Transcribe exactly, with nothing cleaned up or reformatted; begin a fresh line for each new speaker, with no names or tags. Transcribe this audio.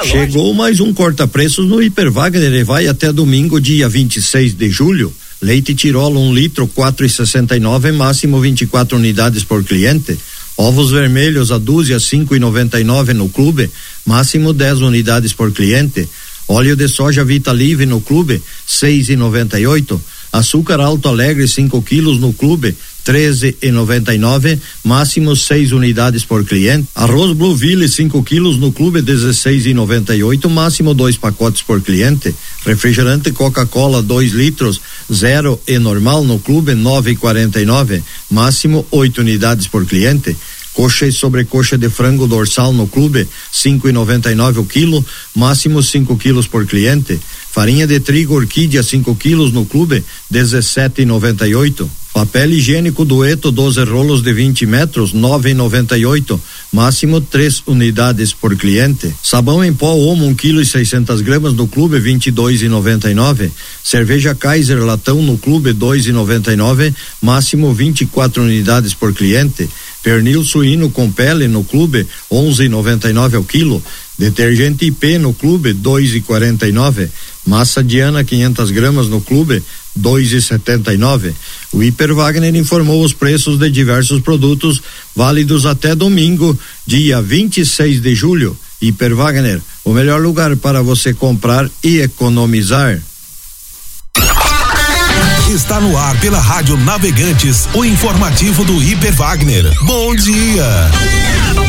Chegou mais um corta-preços no Hiper Wagner e vai até domingo, dia vinte e seis de julho. Leite Tirolo um litro, quatro e sessenta e nove, máximo vinte e quatro unidades por cliente. Ovos vermelhos a dúzia, cinco e noventa e nove no clube, máximo dez unidades por cliente. Óleo de soja Vitalive no clube, seis e noventa e oito. Açúcar Alto Alegre cinco quilos no clube, treze e noventa e nove, máximo seis unidades por cliente. Arroz Blueville cinco quilos no clube, dezesseis e noventa e oito, máximo dois pacotes por cliente. Refrigerante Coca-Cola dois litros, zero e normal no clube, nove e quarenta e nove, máximo oito unidades por cliente. Coxa e sobrecoxa de frango dorsal no clube, cinco e noventa e nove o quilo, máximo cinco quilos por cliente. Farinha de trigo Orquídea cinco quilos no clube, dezessete e noventa e oito. Papel higiênico Dueto doze rolos de vinte metros, nove e noventa e oito, máximo três unidades por cliente. Sabão em pó Omo um quilo e seiscentas gramas no clube, vinte e dois e noventa e nove. Cerveja Kaiser latão no clube, dois e noventa e nove, máximo vinte e quatro unidades por cliente. Pernil suíno com pele no clube, onze e noventa e nove ao quilo. Detergente I P no clube, dois e quarenta e nove. Massa Diana quinhentas gramas no clube, dois e setenta e nove. O Hiper Wagner informou os preços de diversos produtos válidos até domingo, dia vinte e seis de julho. Hiper Wagner, o melhor lugar para você comprar e economizar.
Está no ar pela Rádio Navegantes, o informativo do Hiper Wagner. Bom dia!